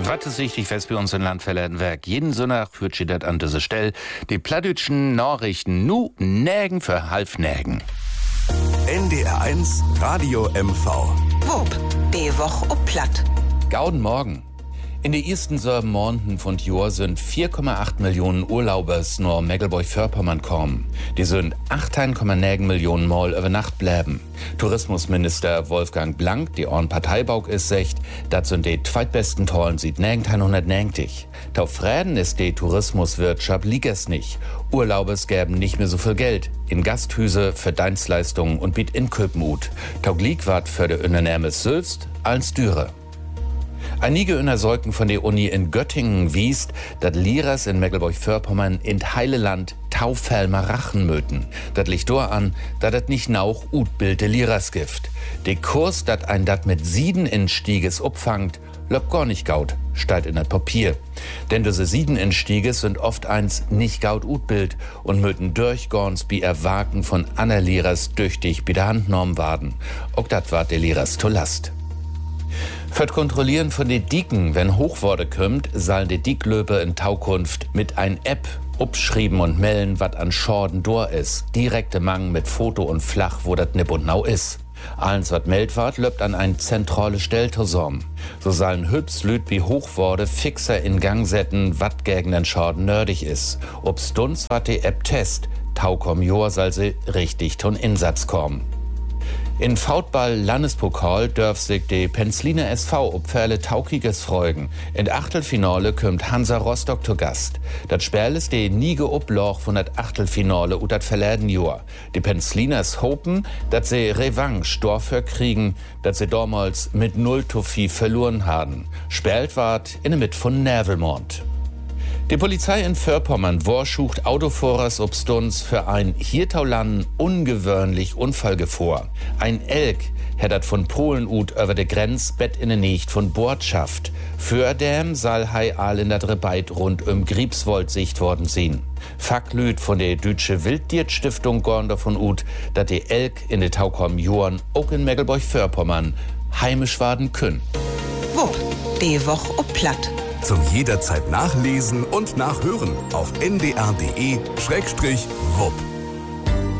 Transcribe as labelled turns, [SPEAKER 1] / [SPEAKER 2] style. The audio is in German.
[SPEAKER 1] Was ist wichtig, was bei uns in Landverlädenwerk? Jeden Sonntag führt sie das an diese Stelle. Die plattdütschen Nachrichten nu nägen für halb nägen.
[SPEAKER 2] NDR1 Radio MV.
[SPEAKER 3] Wupp, die Woche ob platt.
[SPEAKER 1] Gauden Morgen. In den ersten 7 Monaten von Jahr sind 4,8 Millionen Urlaubers nur Mecklenburg-Vorpommern kommen. Die sind 18,9 Millionen Mal über Nacht bleiben. Tourismusminister Wolfgang Blank, die Orn Parteibauk ist, sagt, das sind die zweitbesten Tollen sieht 1990. Tauf Fräden ist die Tourismuswirtschaft liegt es nicht. Urlaubers gäben nicht mehr so viel Geld. In Gasthüse für Dienstleistungen und biet Inköpen ut. Tauglik wat für de Unternehmens selbst als Düre. Einige Untersuchungen von der Uni in Göttingen wiest, dass Lehrers in Mecklenburg-Vorpommern in heile Land Taufhelmer rachen möten. Das liegt daran, dass das nicht nauch utbilde Lehrers gibt. Der Kurs, dat ein dat mit Siedeninstieges upfangt, löbt gar nicht gaut, steht in das Papier. Denn diese Siedeninstieges sind oft eins nicht gaut utbild und möten durchgorns bi Erwaken von aner Lehrers tüchtig bi der Hand norm waden. Auch dat ward der Lehrers zur Last. Für das Kontrollieren von den Dieken, wenn Hochworde kommt, sollen die Dieklöper in Taukunft mit ein App upschrieben und melden, wat an Schorden dor ist. Direkte Mang mit Foto und Flach, wo dat nipp und nau ist. Allens wat meldt ward, löbt an ein zentrale Stelltosom. So sollen hübs Lüt wie Hochworde fixer in Gang setzen, wat gegen den Schorden nördig ist. Ob stunds wat die App test, taukom Jor soll sie richtig ton Insatz kommen. In Foutball-Landespokal dürf sich die Penzliner SV ob Pferle Taukiges freugen. In Achtelfinale kommt Hansa Rostock zu Gast. Das Spiel ist die niege Obloch von das Achtelfinale und das verleden Jahr. Die Penzliners hoffen, dass sie Revanche dafür kriegen, dass sie damals mit 0:4 verloren haben. Spielt ward in der Mitte von Nervelmond. Die Polizei in Vorpommern vorschucht Autofahrers ob Stunds für ein hiertaulan ungewöhnlich Unfallgefahr. Ein Elk hättert von Polen ut über de Grenz Bett in de Nicht von Bordschaft. Für dem soll hei all in der Rebeit rund Griebswold sicht worden sein. Facklüt von der Deutsche Wildtierstiftung gorn davon ut, dass die Elk in de Taukom Joren auch in Mecklenburg-Vorpommern heimisch werden können.
[SPEAKER 3] Wupp, die Woche ob platt.
[SPEAKER 2] Zum jederzeit nachlesen und nachhören auf ndr.de/wupp.